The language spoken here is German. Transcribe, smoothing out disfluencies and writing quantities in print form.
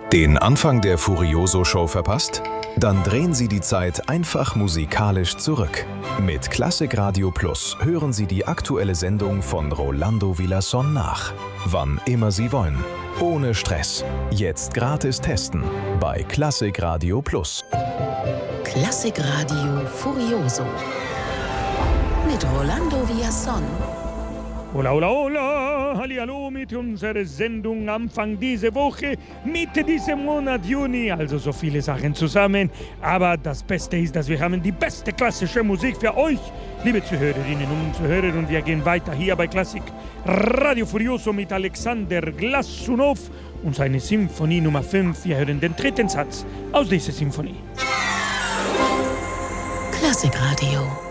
Den Anfang der Furioso-Show verpasst? Dann drehen Sie die Zeit einfach musikalisch zurück. Mit Klassikradio Plus hören Sie die aktuelle Sendung von Rolando Villazón nach. Wann immer Sie wollen. Ohne Stress. Jetzt gratis testen bei Klassikradio Plus. Klassikradio Furioso mit Rolando Villazón. Hola, hola, hola, hallihallo mit unserer Sendung Anfang dieser Woche, Mitte diesem Monat Juni, also so viele Sachen zusammen. Aber das Beste ist, dass wir haben die beste klassische Musik für euch, liebe Zuhörerinnen und Zuhörer. Und wir gehen weiter hier bei Klassik Radio Furioso mit Alexander Glasunow und seine Symphonie Nummer 5. Wir hören den dritten Satz aus dieser Symphonie. Klassikradio.